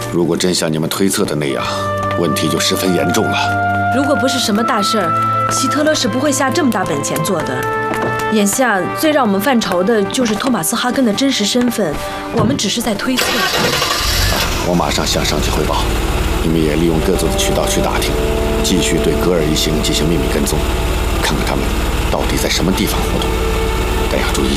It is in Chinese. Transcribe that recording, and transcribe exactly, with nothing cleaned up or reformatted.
如果真像你们推测的那样，问题就十分严重了。 如果不是什么大事儿，希特勒是不会下这么大本钱做的。眼下最让我们犯愁的就是托马斯·哈根的真实身份，我们只是在推测。 我马上向上级汇报，你们也利用各自的渠道去打听，继续对格尔一行进行秘密跟踪，看看他们到底在什么地方活动。但要注意，